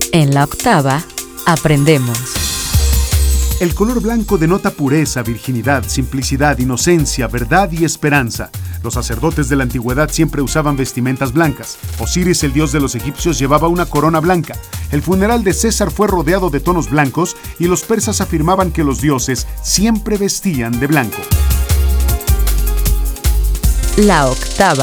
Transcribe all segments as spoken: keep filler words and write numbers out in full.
En la octava, aprendemos. El color blanco denota pureza, virginidad, simplicidad, inocencia, verdad y esperanza. Los sacerdotes de la antigüedad siempre usaban vestimentas blancas. Osiris, el dios de los egipcios, llevaba una corona blanca. El funeral de César fue rodeado de tonos blancos y los persas afirmaban que los dioses siempre vestían de blanco. La octava.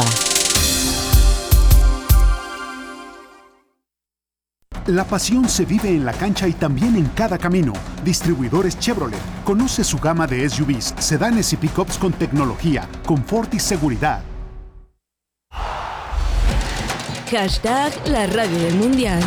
La pasión se vive en la cancha y también en cada camino. Distribuidores Chevrolet. Conoce su gama de S U Vs, sedanes y pickups con tecnología, confort y seguridad. Hashtag la radio del mundial.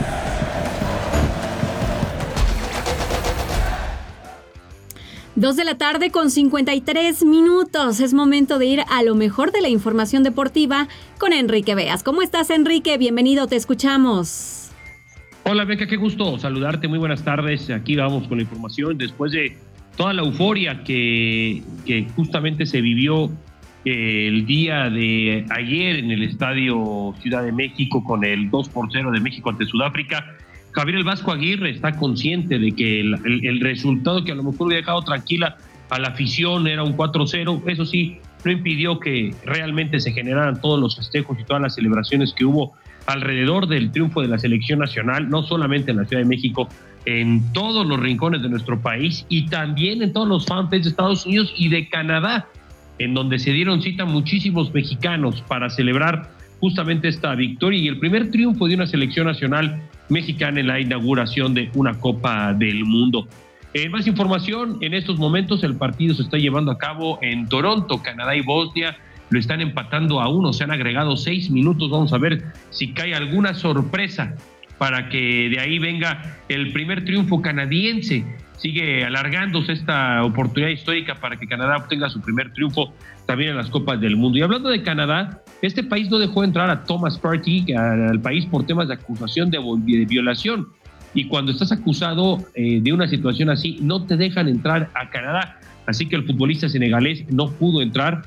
Dos de la tarde con cincuenta y tres minutos. Es momento de ir a lo mejor de la información deportiva con Enrique Beas. ¿Cómo estás, Enrique? Bienvenido, te escuchamos. Hola, Beca, qué gusto saludarte. Muy buenas tardes. Aquí vamos con la información. Después de toda la euforia que, que justamente se vivió eh, el día de ayer en el Estadio Ciudad de México con el dos por cero de México ante Sudáfrica, Javier El Vasco Aguirre está consciente de que el, el, el resultado que a lo mejor hubiera dejado tranquila a la afición era un cuatro cero. Eso sí, no impidió que realmente se generaran todos los festejos y todas las celebraciones que hubo alrededor del triunfo de la selección nacional, no solamente en la Ciudad de México, en todos los rincones de nuestro país y también en todos los fanpages de Estados Unidos y de Canadá, en donde se dieron cita muchísimos mexicanos para celebrar justamente esta victoria y el primer triunfo de una selección nacional mexicana en la inauguración de una Copa del Mundo. Eh, más información, en estos momentos el partido se está llevando a cabo en Toronto, Canadá y Bosnia. Lo están empatando a uno, se han agregado seis minutos. Vamos a ver si cae alguna sorpresa para que de ahí venga el primer triunfo canadiense. Sigue alargándose esta oportunidad histórica para que Canadá obtenga su primer triunfo también en las Copas del Mundo. Y hablando de Canadá, este país no dejó entrar a Thomas Partey al país por temas de acusación de, de violación. Y cuando estás acusado eh, de una situación así, no te dejan entrar a Canadá. Así que el futbolista senegalés no pudo entrar.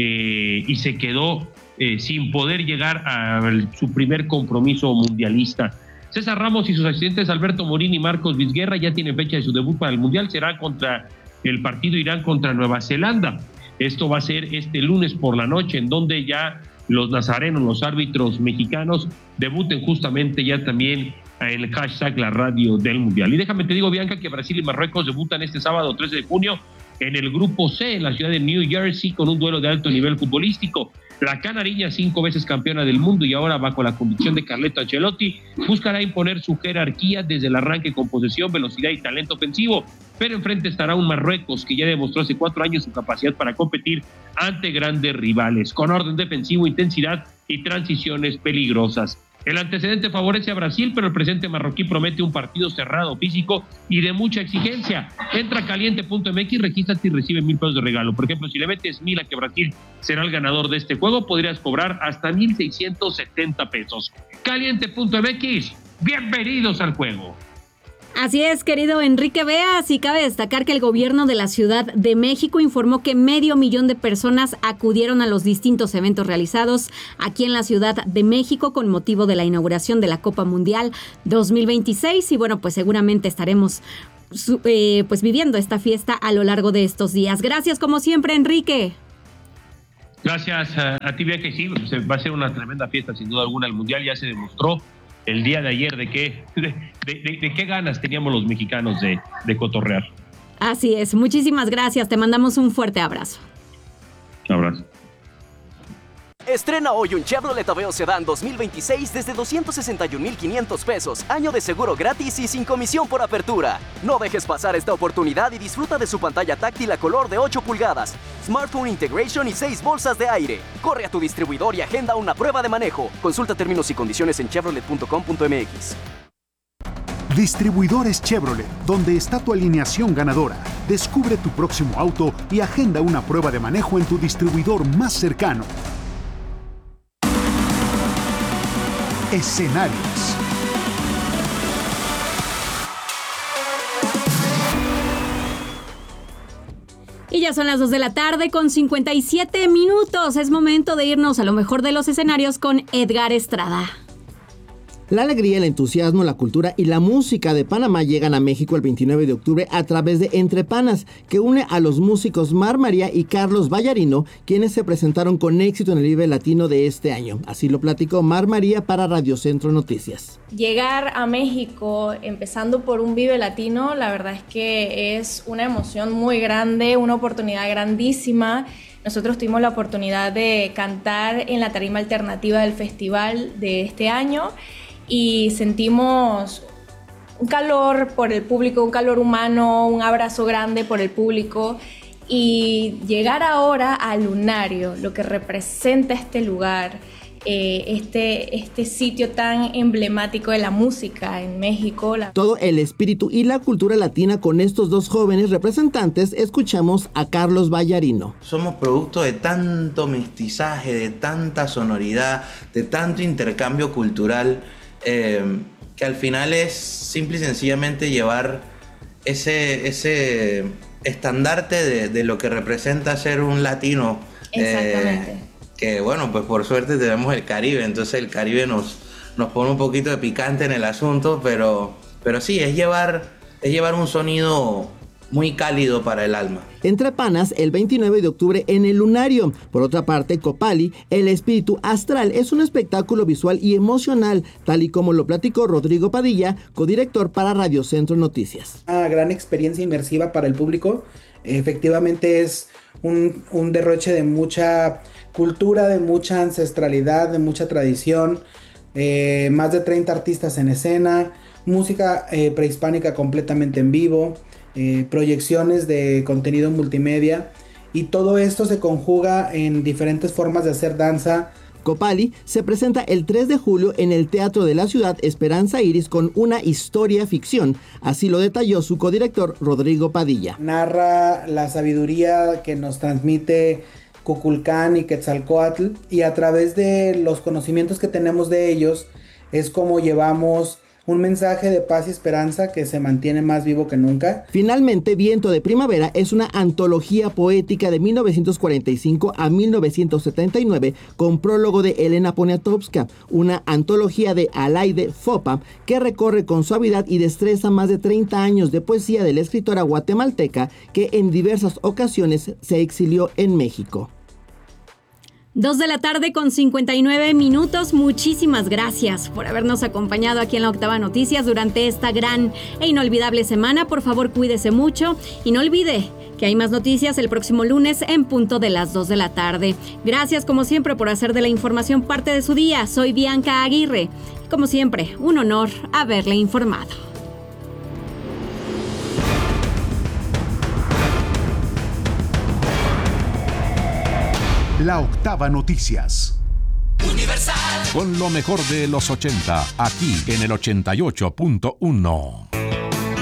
Eh, y se quedó eh, sin poder llegar a su primer compromiso mundialista. César Ramos y sus asistentes Alberto Morín y Marcos Vizguerra ya tienen fecha de su debut para el Mundial. Será contra el partido Irán contra Nueva Zelanda. Esto va a ser este lunes por la noche, en donde ya los nazarenos, los árbitros mexicanos, debuten justamente ya también en el hashtag la radio del Mundial. Y déjame te digo, Bianca, que Brasil y Marruecos debutan este sábado trece de junio en el grupo C, en la ciudad de New Jersey, con un duelo de alto nivel futbolístico. La canariña, cinco veces campeona del mundo y ahora bajo la conducción de Carleto Ancelotti, buscará imponer su jerarquía desde el arranque con posesión, velocidad y talento ofensivo, pero enfrente estará un Marruecos que ya demostró hace cuatro años su capacidad para competir ante grandes rivales, con orden defensivo, intensidad y transiciones peligrosas. El antecedente favorece a Brasil, pero el presente marroquí promete un partido cerrado, físico y de mucha exigencia. Entra a caliente punto m x, regístrate y recibe mil pesos de regalo. Por ejemplo, si le metes mil a que Brasil será el ganador de este juego, podrías cobrar hasta mil seiscientos setenta pesos. caliente punto m x, bienvenidos al juego. Así es, querido Enrique Beas, y cabe destacar que el gobierno de la Ciudad de México informó que medio millón de personas acudieron a los distintos eventos realizados aquí en la Ciudad de México con motivo de la inauguración de la Copa Mundial dos mil veintiséis y bueno, pues seguramente estaremos eh, pues viviendo esta fiesta a lo largo de estos días. Gracias como siempre, Enrique. Gracias a, a ti, que sí, va a ser una tremenda fiesta sin duda alguna. El Mundial ya se demostró el día de ayer de qué, de, de, de qué ganas teníamos los mexicanos de, de cotorrear. Así es, muchísimas gracias, te mandamos un fuerte abrazo. Un abrazo. Estrena hoy un Chevrolet Aveo Sedán dos mil veintiséis desde doscientos sesenta y un mil quinientos pesos, año de seguro gratis y sin comisión por apertura. No dejes pasar esta oportunidad y disfruta de su pantalla táctil a color de ocho pulgadas, Smartphone Integration y seis bolsas de aire. Corre a tu distribuidor y agenda una prueba de manejo. Consulta términos y condiciones en chevrolet punto com punto m x. Distribuidores Chevrolet, donde está tu alineación ganadora. Descubre tu próximo auto y agenda una prueba de manejo en tu distribuidor más cercano. Escenarios. Y ya son las dos de la tarde con cincuenta y siete minutos. Es momento de irnos a lo mejor de los escenarios con Edgar Estrada. La alegría, el entusiasmo, la cultura y la música de Panamá llegan a México el veintinueve de octubre a través de Entre Panas, que une a los músicos Mar María y Carlos Vallarino, quienes se presentaron con éxito en el Vive Latino de este año. Así lo platicó Mar María para Radio Centro Noticias. Llegar a México empezando por un Vive Latino, la verdad es que es una emoción muy grande, una oportunidad grandísima. Nosotros tuvimos la oportunidad de cantar en la tarima alternativa del festival de este año y sentimos un calor por el público, un calor humano, un abrazo grande por el público. Y llegar ahora al Lunario, lo que representa este lugar, eh, este, este sitio tan emblemático de la música en México. La... Todo el espíritu y la cultura latina con estos dos jóvenes representantes. Escuchamos a Carlos Vallarino. Somos producto de tanto mestizaje, de tanta sonoridad, de tanto intercambio cultural, eh, que al final es simple y sencillamente llevar ese, ese estandarte de, de lo que representa ser un latino. Exactamente. Eh, que bueno, pues por suerte tenemos el Caribe, entonces el Caribe nos, nos pone un poquito de picante en el asunto, pero, pero sí, es llevar, es llevar un sonido muy cálido para el alma. Entre Panas, el veintinueve de octubre en el Lunario. Por otra parte, Copali, el espíritu astral, es un espectáculo visual y emocional, tal y como lo platicó Rodrigo Padilla, codirector para Radio Centro Noticias. Una gran experiencia inmersiva para el público. Efectivamente es un, un derroche de mucha cultura, de mucha ancestralidad, de mucha tradición. Eh, más de treinta artistas en escena, música eh, prehispánica completamente en vivo. Eh, proyecciones de contenido multimedia, y todo esto se conjuga en diferentes formas de hacer danza. Copali se presenta el tres de julio en el Teatro de la Ciudad Esperanza Iris con una historia ficción, así lo detalló su codirector Rodrigo Padilla. Narra la sabiduría que nos transmite Kukulcán y Quetzalcóatl, y a través de los conocimientos que tenemos de ellos es como llevamos un mensaje de paz y esperanza que se mantiene más vivo que nunca. Finalmente, Viento de Primavera es una antología poética de mil novecientos cuarenta y cinco a mil novecientos setenta y nueve con prólogo de Elena Poniatowska, una antología de Alaide Fopa que recorre con suavidad y destreza más de treinta años de poesía de la escritora guatemalteca que en diversas ocasiones se exilió en México. Dos de la tarde con cincuenta y nueve minutos. Muchísimas gracias por habernos acompañado aquí en La Octava Noticias durante esta gran e inolvidable semana. Por favor, cuídese mucho y no olvide que hay más noticias el próximo lunes en punto de las dos de la tarde. Gracias como siempre por hacer de la información parte de su día. Soy Bianca Aguirre y como siempre, un honor haberle informado. La Octava Noticias. Universal. Con lo mejor de los ochenta, aquí en el ochenta y ocho punto uno.